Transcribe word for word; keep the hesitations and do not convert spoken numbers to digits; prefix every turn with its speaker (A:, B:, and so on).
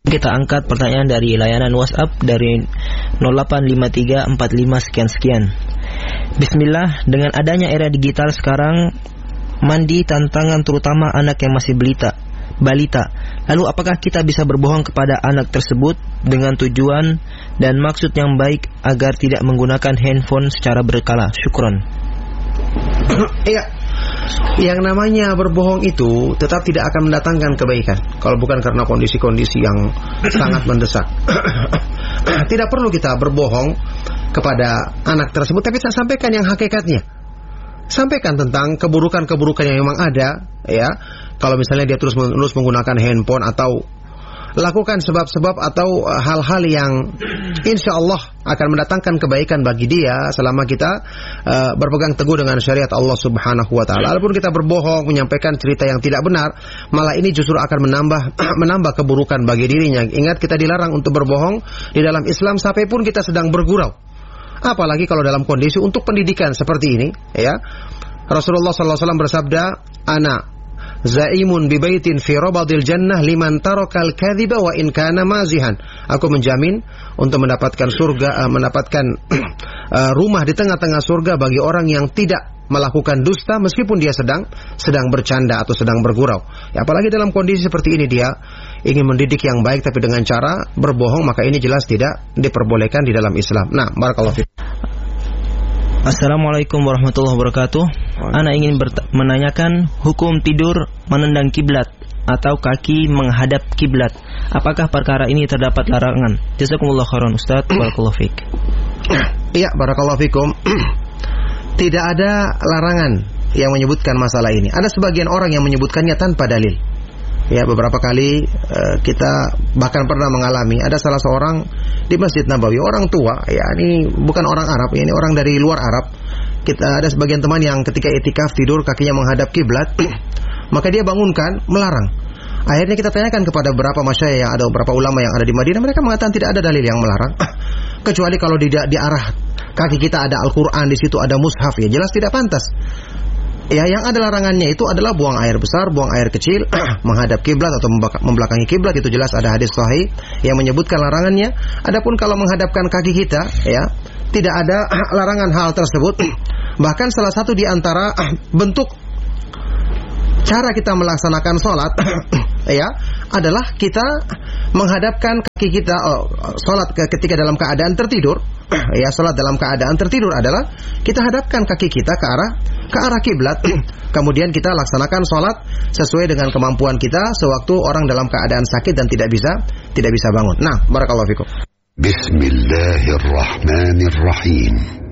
A: Kita angkat pertanyaan dari layanan WhatsApp dari nol delapan lima tiga empat lima sekian sekian. Bismillah, dengan adanya era digital sekarang, mandi tantangan terutama anak yang masih belita, balita. Lalu apakah kita bisa berbohong kepada anak tersebut dengan tujuan dan maksud yang baik agar tidak menggunakan handphone secara berkala? Syukron.
B: Iya. Yang namanya berbohong itu tetap tidak akan mendatangkan kebaikan kalau bukan karena kondisi-kondisi yang sangat mendesak. Tidak perlu kita berbohong kepada anak tersebut, tapi saya sampaikan yang hakikatnya. Sampaikan tentang keburukan-keburukan yang memang ada, ya. Kalau misalnya dia terus-menerus menggunakan handphone, atau lakukan sebab-sebab atau hal-hal yang insya Allah akan mendatangkan kebaikan bagi dia selama kita uh, berpegang teguh dengan syariat Allah Subhanahu wa taala. Walaupun kita berbohong, menyampaikan cerita yang tidak benar, malah ini justru akan menambah menambah keburukan bagi dirinya. Ingat, kita dilarang untuk berbohong di dalam Islam sampai pun kita sedang bergurau. Apalagi kalau dalam kondisi untuk pendidikan seperti ini, ya. Rasulullah sallallahu alaihi wasallam bersabda, "Ana zaimun bi baitin fi rabadil jannah liman tarakal kadhiba wa in kana mazihan." Aku menjamin untuk mendapatkan surga, uh, mendapatkan uh, rumah di tengah-tengah surga bagi orang yang tidak melakukan dusta meskipun dia sedang sedang bercanda atau sedang bergurau. Ya, apalagi dalam kondisi seperti ini dia ingin mendidik yang baik tapi dengan cara berbohong, maka ini jelas tidak diperbolehkan di dalam Islam. Nah, barakallahu fiik.
A: Assalamualaikum warahmatullahi wabarakatuh. Ana ingin menanyakan hukum tidur menendang kiblat atau kaki menghadap kiblat. Apakah perkara ini terdapat larangan? Jazakumullah khairan Ustaz. Barakallahu fiik.
B: Iya, barakallahu fikum. Tidak ada larangan yang menyebutkan masalah ini. Ada sebagian orang yang menyebutkannya tanpa dalil. Ya, beberapa kali uh, kita bahkan pernah mengalami, ada salah seorang di Masjid Nabawi, orang tua, ya ini bukan orang Arab, ya, ini orang dari luar Arab. Kita ada sebagian teman yang ketika itikaf tidur kakinya menghadap kiblat, maka dia bangunkan melarang. Akhirnya kita tanyakan kepada beberapa masyayikh yang ada, beberapa ulama yang ada di Madinah, mereka mengatakan tidak ada dalil yang melarang, kecuali kalau di, di arah kaki kita ada Al-Quran, di situ ada mushaf, ya jelas tidak pantas. Ya, yang ada larangannya itu adalah buang air besar, buang air kecil, menghadap kiblat atau membelakangi kiblat, itu jelas ada hadis sahih yang menyebutkan larangannya. Adapun kalau menghadapkan kaki kita, ya tidak ada larangan hal tersebut. Bahkan salah satu di antara bentuk cara kita melaksanakan sholat, ya, adalah kita menghadapkan kaki kita, oh, sholat ketika dalam keadaan tertidur. Ya, sholat dalam keadaan tertidur adalah kita hadapkan kaki kita ke arah ke arah kiblat. Kemudian kita laksanakan sholat sesuai dengan kemampuan kita sewaktu orang dalam keadaan sakit dan tidak bisa tidak bisa bangun. Nah, barakallahu fikum.
C: Bismillahirrahmanirrahim.